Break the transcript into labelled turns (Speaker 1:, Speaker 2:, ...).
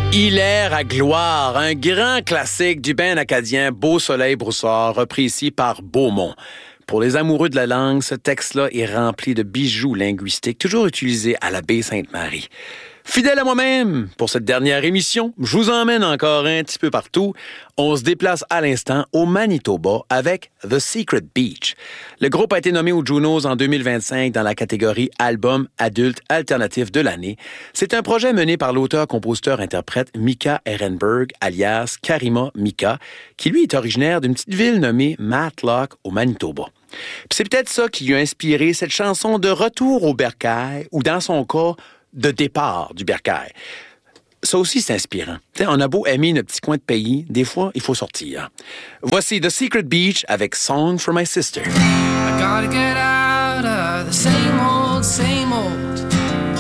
Speaker 1: Hilaire à gloire, un grand classique du band acadien Beau Soleil Broussard, repris ici par Beaumont. Pour les amoureux de la langue, ce texte-là est rempli de bijoux linguistiques, toujours utilisés à la baie Sainte-Marie. Fidèle à moi-même, pour cette dernière émission, je vous emmène encore un petit peu partout. On se déplace à l'instant au Manitoba avec The Secret Beach. Le groupe a été nommé aux Junos en 2025 dans la catégorie Album adulte alternatif de l'année. C'est un projet mené par l'auteur-compositeur-interprète Mika Ehrenberg, alias Karima Mika, qui lui est originaire d'une petite ville nommée Matlock au Manitoba. Puis c'est peut-être ça qui lui a inspiré cette chanson de Retour au bercail, ou dans son cas, de départ du bercail. Ça aussi, c'est inspirant. T'sais, on a beau aimer notre petit coin de pays, des fois, il faut sortir. Voici The Secret Beach avec Song for My Sister.
Speaker 2: I gotta get out of the same old